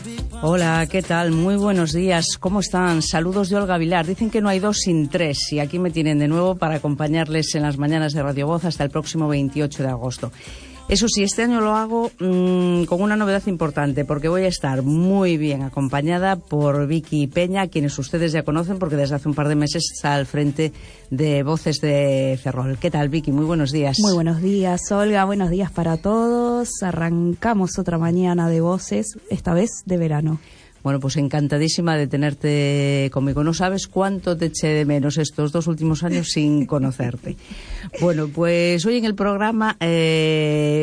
Hola, ¿qué tal? Muy buenos días. ¿Cómo están? Saludos de Olga Vilar. Dicen que no hay dos sin tres y aquí me tienen de nuevo para acompañarles en las mañanas de Radio Voz hasta el próximo 28 de agosto. Eso sí, este año lo hago con una novedad importante porque voy a estar muy bien acompañada por Vicky Peña, quienes ustedes ya conocen porque desde hace un par de meses está al frente de Voces de Ferrol. ¿Qué tal, Vicky? Muy buenos días. Muy buenos días, Olga. Buenos días para todos. Arrancamos otra mañana de Voces, esta vez de verano. Bueno, pues encantadísima de tenerte conmigo. No sabes cuánto te eché de menos estos 2 últimos años sin conocerte. Bueno, pues hoy en el programa